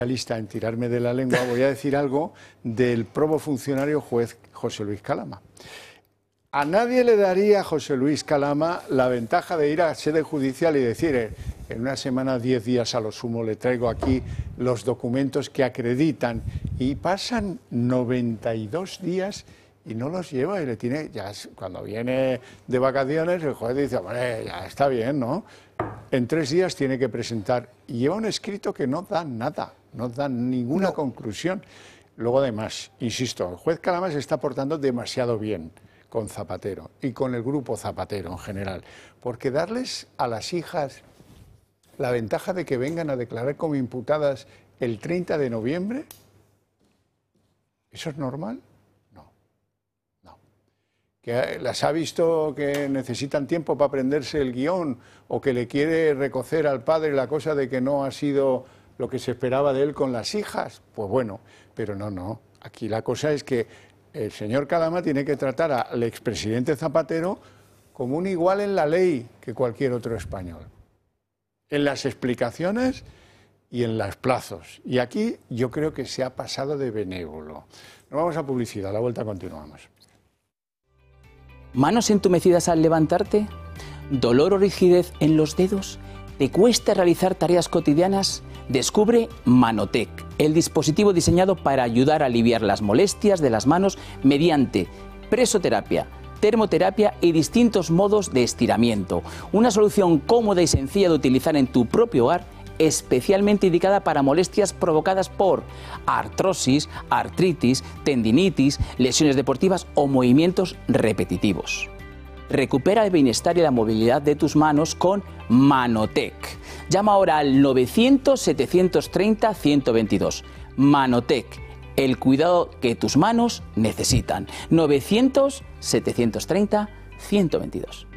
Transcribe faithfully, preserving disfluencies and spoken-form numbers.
lista en tirarme de la lengua, voy a decir algo del probo funcionario juez José Luis Calama. A nadie le daría a José Luis Calama la ventaja de ir a sede judicial y decir, eh, en una semana, diez días a lo sumo, le traigo aquí los documentos que acreditan, y pasan noventa y dos días y no los lleva, y le tiene, ya cuando viene de vacaciones, el juez dice, hombre, ya está bien, ¿no? En tres días tiene que presentar, y lleva un escrito que no da nada, no da ninguna no. conclusión. Luego, además, insisto, el juez Calama se está portando demasiado bien con Zapatero y con el grupo Zapatero en general, porque darles a las hijas la ventaja de que vengan a declarar como imputadas el treinta de noviembre, ¿eso es normal? No, no. ¿Que las ha visto que necesitan tiempo para aprenderse el guión, o que le quiere recocer al padre la cosa de que no ha sido lo que se esperaba de él con las hijas? Pues bueno, pero no, no. Aquí la cosa es que el señor Calama tiene que tratar al expresidente Zapatero como un igual en la ley que cualquier otro español, en las explicaciones y en los plazos. Y aquí yo creo que se ha pasado de benévolo. Nos vamos a publicidad, a la vuelta continuamos. ¿Manos entumecidas al levantarte? ¿Dolor o rigidez en los dedos? ¿Te cuesta realizar tareas cotidianas? Descubre Manotec, el dispositivo diseñado para ayudar a aliviar las molestias de las manos mediante presoterapia, termoterapia y distintos modos de estiramiento. Una solución cómoda y sencilla de utilizar en tu propio hogar, especialmente indicada para molestias provocadas por artrosis, artritis, tendinitis, lesiones deportivas o movimientos repetitivos. Recupera el bienestar y la movilidad de tus manos con Manotec. Llama ahora al novecientos, setecientos treinta, ciento veintidós. Manotec, el cuidado que tus manos necesitan. novecientos, setecientos treinta, ciento veintidós.